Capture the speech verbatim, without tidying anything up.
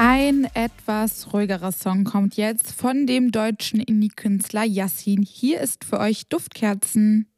Ein etwas ruhigerer Song kommt jetzt von dem deutschen Indie-Künstler Yassin. Hier ist für euch Duftkerzen.